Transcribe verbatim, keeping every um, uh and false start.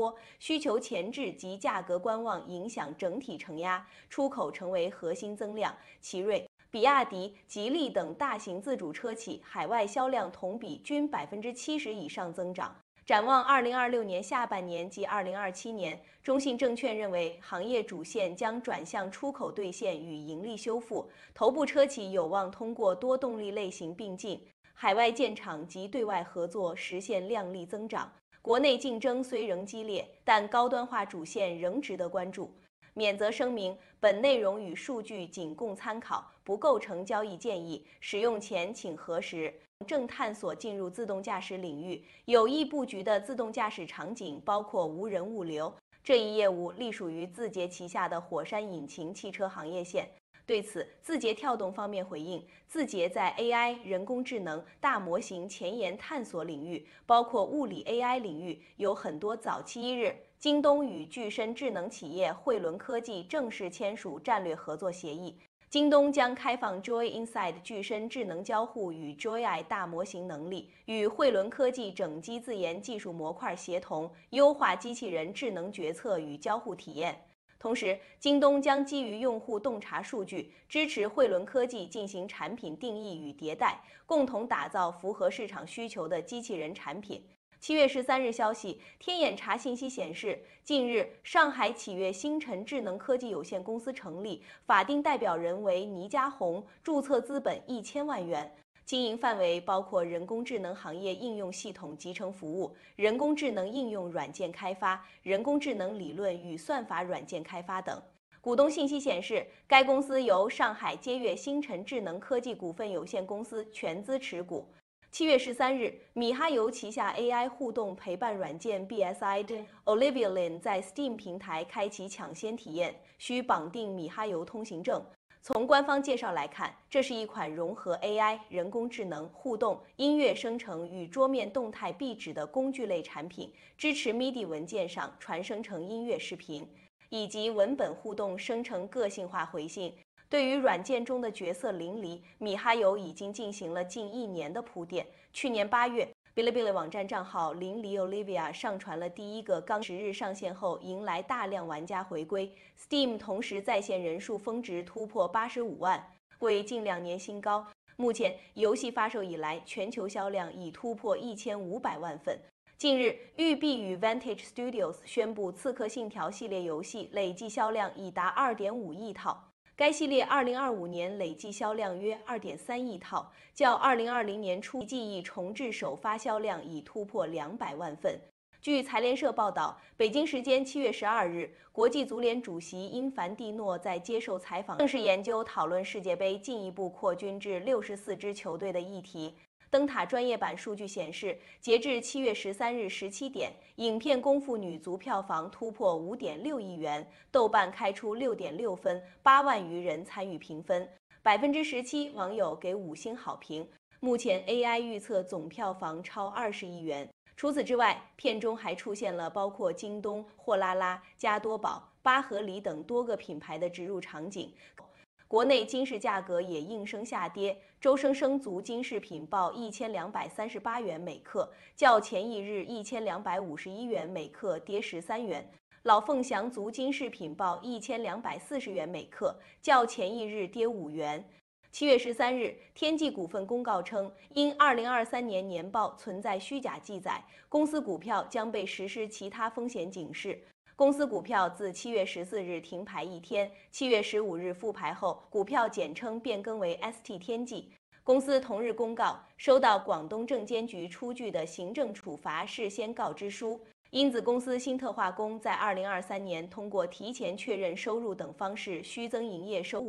坡，需求前置及价格观望影响整体承压，出口成为核心增量。奇瑞、比亚迪、吉利等大型自主车企海外销量同比均百分之七十以上增长。展望二零二六年下半年及二零二七年，中信证券认为行业主线将转向出口兑现与盈利修复，头部车企有望通过多动力类型并进、海外建厂及对外合作实现量丽增长。国内竞争虽仍激烈，但高端化主线仍值得关注。免责声明：本内容与数据仅供参考，不构成交易建议，使用前请核实。正探索进入自动驾驶领域，有意布局的自动驾驶场景包括无人物流。这一业务隶属于字节旗下的火山引擎汽车行业线。对此，字节跳动方面回应，字节在 A I、人工智能、大模型前沿探索领域，包括物理 A I 领域，有很多早期。一日，京东与具身智能企业汇伦科技正式签署战略合作协议。京东将开放 Joy Inside 具身智能交互与 Joy Eye 大模型能力，与汇伦科技整机自研技术模块协同，优化机器人智能决策与交互体验。同时，京东将基于用户洞察数据，支持汇伦科技进行产品定义与迭代，共同打造符合市场需求的机器人产品。七月十三日消息，天眼查信息显示，近日上海启悦星辰智能科技有限公司成立，法定代表人为倪家红，注册资本一千万元，经营范围包括人工智能行业应用系统集成服务、人工智能应用软件开发、人工智能理论与算法软件开发等。股东信息显示，该公司由上海接悦星辰智能科技股份有限公司全资持股。七月十三日，米哈游旗下 A I 互动陪伴软件 B S I 的 Olivia Lin 在 Steam 平台开启抢先体验，需绑定米哈游通行证。从官方介绍来看，这是一款融合 A I、人工智能、互动、音乐生成与桌面动态壁纸的工具类产品，支持 M I D I 文件上传生成音乐、视频，以及文本互动生成个性化回信。对于软件中的角色淋漓，米哈游已经进行了近一年的铺垫。去年八月，哔哩哔哩网站账号淋漓 Olivia 上传了第一个刚十日上线后，迎来大量玩家回归。Steam 同时在线人数峰值突破八十五万，为近两年新高。目前，游戏发售以来，全球销量已突破一千五百万份。近日，育碧与 Vantage Studios 宣布，《刺客信条》系列游戏累计销量已达 二点五亿套。该系列二零二五年累计销量约 二点三亿套，较二零二零年初记忆重置首发销量已突破两百万份。据财联社报道，北京时间七月十二日，国际足联主席因凡蒂诺在接受采访，正式研究讨论世界杯进一步扩军至六十四支球队的议题。灯塔专业版数据显示，截至七月十三日十七点，影片《功夫》女足票房突破 五点六亿元，豆瓣开出 六点六分，八万余人参与评分， 百分之十七 网友给五星好评。目前 A I 预测总票房超二十亿元。除此之外，片中还出现了包括京东、货拉拉、加多宝、巴合里等多个品牌的植入场景。国内金饰价格也应声下跌，周生生族金饰品报一千两百三十八元每克，较前一日一千两百五十一元每克跌十三元。老凤祥族金饰品报一千两百四十元每克，较前一日跌五元。七月十三日，天际股份公告称，因二零二三年年报存在虚假记载，公司股票将被实施其他风险警示。公司股票自七月十四日停牌一天，七月十五日复牌后，股票简称变更为 S T 天际。公司同日公告，收到广东证监局出具的行政处罚事先告知书，因子公司新特化工在二零二三年通过提前确认收入等方式虚增营业收入。